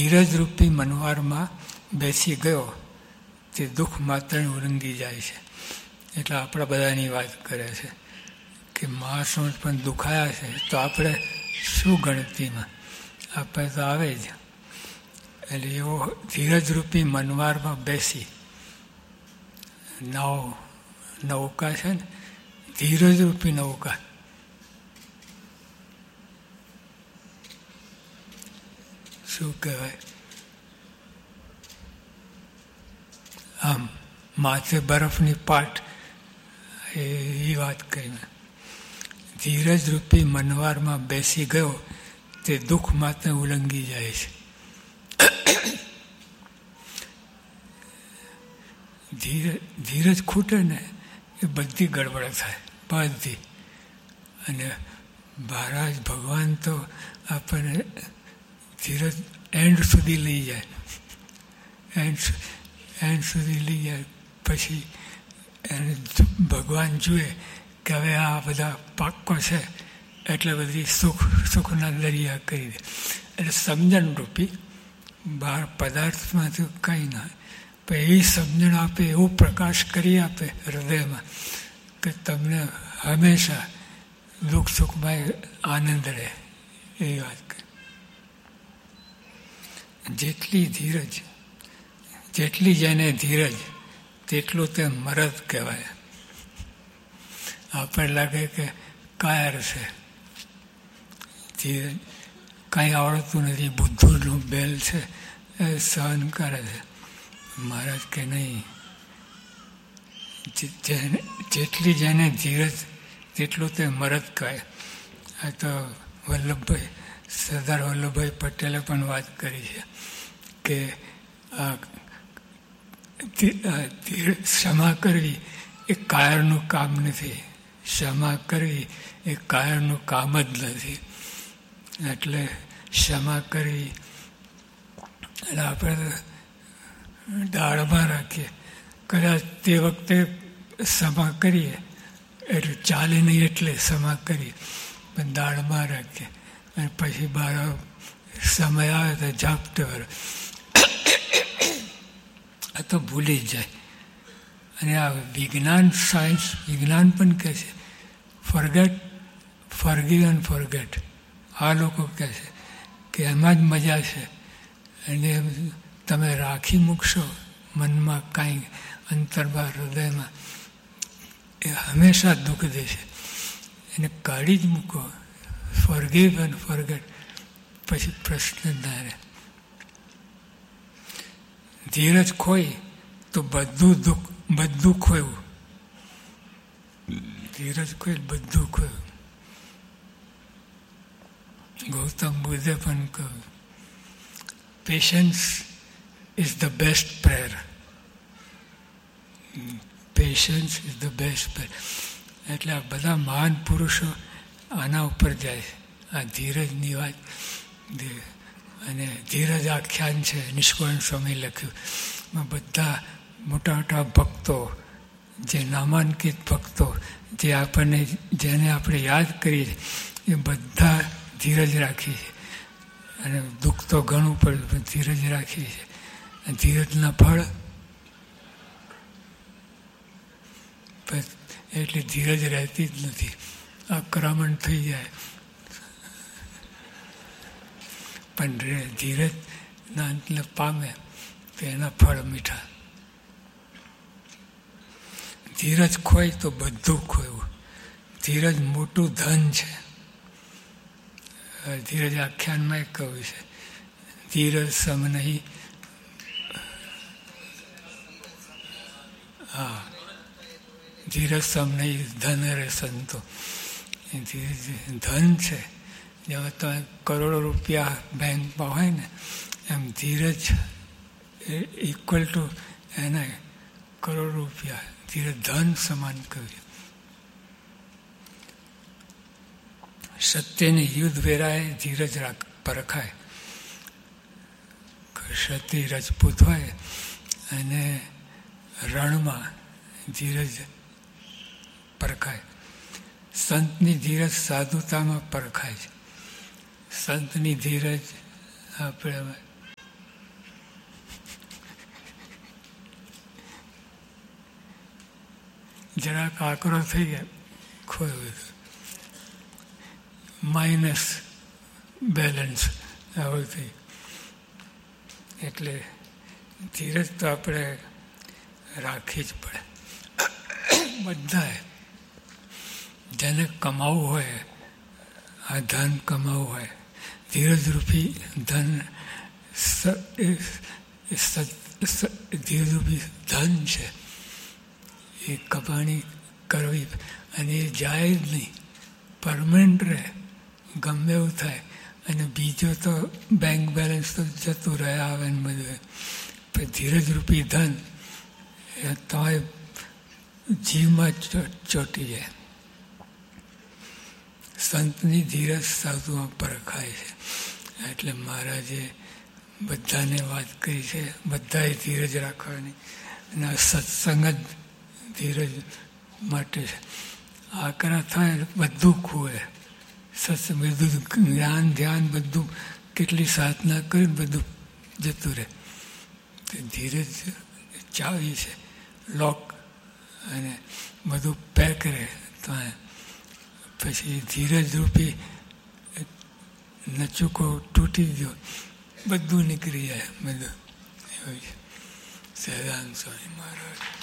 ધીરજરૂપી મનવારમાં બેસી ગયો તે દુઃખ માત્ર ઉલંઘી જાય છે. એટલે આપણા બધાની વાત કરે છે કે માણસો પણ દુખાયા છે તો આપણે શું ગણતીમાં, આપણે તો આવે જ. એટલે એવો ધીરજરૂપી મનવારમાં બેસી નૌકા છે ને, ધીરજરૂપી નૌકા. શું કહેવાય, આમ માથે બરફની પાટ, એ વાત કરી. ધીરજરૂપી મનવારમાં બેસી ગયો તે દુઃખ માત્ર ઉલંઘી જાય છે. ધીરજ ખૂટે ને એ બધી ગડબડ થાય, બધી. અને મહારાજ ભગવાન તો આપણને ધીરજ એન્ડ સુધી લઈ જાય, એન્ડ સુધી લઈ જાય. પછી એને ભગવાન જુએ કે હવે આ બધા પાક્કો છે એટલે બધી સુખના દરિયા કરી દે. એટલે સમજણ રૂપી બહાર પદાર્થમાં તો કંઈ ના, પણ એવી સમજણ આપે, એવો પ્રકાશ કરી આપે હૃદયમાં કે તમને હંમેશા દુઃખ સુખમાં આનંદ રહે. એ વાત કરી. જેટલી જેને ધીરજ તેટલું તે મરદ કહેવાય. આપણને લાગે કે કાયર છે, ધીરજ કાંઈ આવડતું નથી, બુદ્ધુનું બેલ છે, એ સહન કરે છે. મહારાજ કે નહીં, જેટલી જેને ધીરજ તેટલું તે મરદ કહેવાય. આ તો સરદાર વલ્લભભાઈ પટેલે પણ વાત કરી છે કે ક્ષમા કરવી એ કાયરનું કામ નથી, ક્ષમા કરવી એ કાયરનું કામ જ નથી. એટલે ક્ષમા કરવી એટલે આપણે દાળમાં રાખીએ, કદાચ તે વખતે ક્ષમા કરીએ એટલે ચાલે નહીં, એટલે ક્ષમા કરીએ, પણ દાળમાં રાખીએ અને પછી બહાર સમય આવે તો ઝાપટો વળે. આ તો ભૂલી જ જાય. અને આ વિજ્ઞાન, સાયન્સ વિજ્ઞાન પણ કહે છે ફોરગેટ, ફોરગીવ એન્ડ ફોરગેટ. આ લોકો કહે છે કે એમાં જ મજા છે. અને તમે રાખી મૂકશો મનમાં કાંઈ અંતરમાં, હૃદયમાં, એ હંમેશા દુઃખ દેશે. એને કાઢી જ મૂકો, ફોરગીવ એન્ડ ફોરગેટ, પછી પ્રશ્ન ના રહે. ધીરજ ખોઈ તો બધું ખોયું. ધીરજ ખોઈ બધું ખોયું. ગૌતમ બુદ્ધે પણ કહ્યું, patience is the best prayer. Patience is the best prayer. એટલે આ બધા મહાન પુરુષો આના ઉપર જાય છે, આ ધીરજની વાત. અને ધીરજ આખ્યાન છે, નિષ્કુળાનંદ સ્વામી લખ્યું. બધા મોટા મોટા ભક્તો, જે નામાંકિત ભક્તો, જેને આપણે યાદ કરીએ, એ બધા ધીરજ રાખી છે. અને દુઃખ તો ઘણું પડ્યું, પણ ધીરજ રાખી છે. ધીરજના ફળ એટલે ધીરજ રહેતી જ નથી, આક્રમણ થઈ જાય. પણ ધીરજના અંતને પામે તો એના ફળ મીઠા. ધીરજ ખોય તો બધું ખોયું. ધીરજ મોટું ધન છે. ધીરજ આખ્યાનમાં કહ્યું છે, ધીરજ સમ નહીં. હા, ધીરજ સમ નહીં ધન રે સંતો. ધન છે. જેમાં તમે કરોડો રૂપિયા બેંકમાં હોય ને, એમ ધીરજ ઇક્વલ ટુ એના કરોડ રૂપિયા. ધીરજ ધન સમાન કહ્યું. સત્યની યુદ્ધ વેરાએ ધીરજ પરખાય. ક્ષત્રિય રજપૂત હોય અને રણમાં ધીરજ પરખાય. સંતની ધીરજ સાધુતામાં પરખાય છે. સંતની ધીરજ આપણે જરાક આકરો થઈ જાય ખોયું માઇનસ બેલેન્સ આવું થઈ. એટલે ધીરજ તો આપણે રાખવી જ પડે. બધાએ જેને કમાવું હોય, આ ધન કમાવું હોય, ધીરજરૂપી ધન ધીરજરૂપી ધન છે. એ કમાણી કરવી અને એ જાય જ નહીં, પરમનન્ટ રહે, ગમે એવું થાય. અને બીજો તો બેંક બેલેન્સ તો જતું રહે આવે ને બધું. પણ ધીરજરૂપી ધન એ તમારે જીવમાં ચોંટી જાય. સંતની ધીરજ સાધુમાં પરખાય છે. એટલે મહારાજે બધાને વાત કરી છે, બધાએ ધીરજ રાખવાની. અને સત્સંગ જ ધીરજ માટે છે. આકરા થાય બધું ખોએ. સત્સંગ બધું જ્ઞાન ધ્યાન બધું કેટલી સાધના કરીને બધું જતું રહે. તો ધીરજ ચાવી છે, લોક, અને બધું પેક રહે. તો પછી ધીરજરૂપી નચુકો તૂટી ગયો, બધું નીકળી જાય બધું. એવું છે. સહજાનંદ સ્વામી મહારાજ.